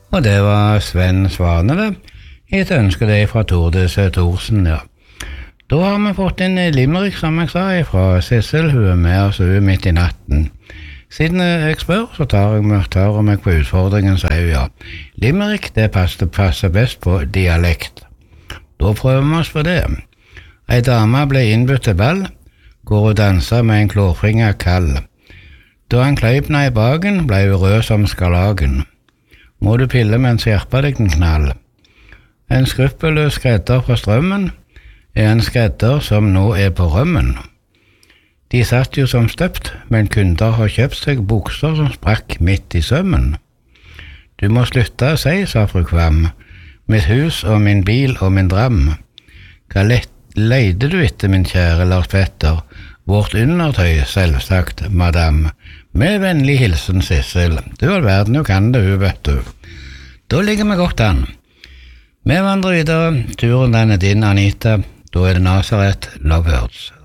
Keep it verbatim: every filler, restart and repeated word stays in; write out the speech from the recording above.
Og det var Sven Svane det, et ønske det fra Tordis Thorsen, ja. Da har vi fått en limerick, som jeg sa, fra Sissel, hun er med oss hun midt i natten. Siden jeg spør, så tar jeg meg, tar jeg meg på utfordringen, sier hun ja. Limerick, det passer, passer best på dialekt. Da prøver vi oss på det. Ei dame ble innbudt til ball, går og danser med en klårfinger kall. Da han kleipna i bagen, ble hun rød som skarlagen. Må du pille mens hjerpa deg den knall. En skruppelløs skredder fra strømmen er en skredder som nå er på rømmen. De satt jo som støpt, men kunder har kjøpt seg bukser som sprakk midt i sømmen. Du må slutte å si, sa fru Kvam, mitt hus og min bil og min dram. Hva leide du etter, min kjære Lars Petter? Vårt undertøy, selvsagt, madame. Med vennlig hilsen, Sissel. Du all verden, jo kan det, hun, vet du. Da ligger vi godt an. Vi vandrer videre. Turen den er din, Anita. Da er det Nazaret Lovebirds.